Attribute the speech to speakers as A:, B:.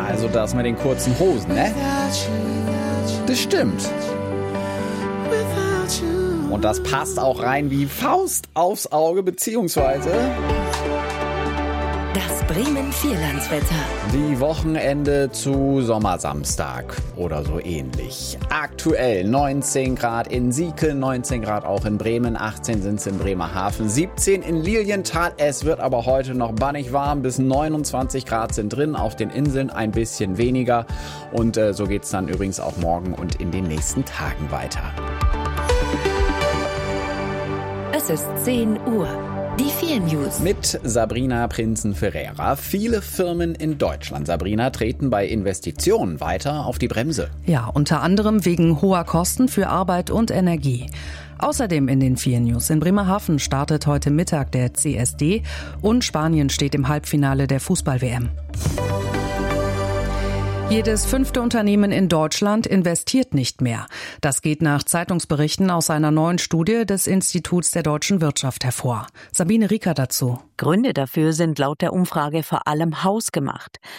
A: also das mit den kurzen Hosen, ne? Das stimmt. Und das passt auch rein wie Faust aufs Auge, beziehungsweise
B: das Bremen-Vierlandswetter.
A: wie Wochenende zu Sommersamstag oder so ähnlich. Aktuell 19 Grad in Sieken, 19 Grad auch in Bremen, 18 sind es in Bremerhaven, 17 in Lilienthal. Es wird aber heute noch bannig warm, bis 29 Grad sind drin, auf den Inseln ein bisschen weniger. Und so geht es dann übrigens auch morgen und in den nächsten Tagen weiter.
B: Es ist 10 Uhr. Die 4 News.
A: Mit Sabrina Prinzen-Ferreira. Viele Firmen in Deutschland, Sabrina, treten bei Investitionen weiter auf die Bremse.
C: Ja, unter anderem wegen hoher Kosten für Arbeit und Energie. Außerdem in den 4 News. In Bremerhaven startet heute Mittag der CSD und Spanien steht im Halbfinale der Fußball-WM. Jedes 5. Unternehmen in Deutschland investiert nicht mehr. Das geht nach Zeitungsberichten aus einer neuen Studie des Instituts der deutschen Wirtschaft hervor. Sabine Rieker dazu.
D: Gründe dafür sind laut der Umfrage vor allem hausgemacht.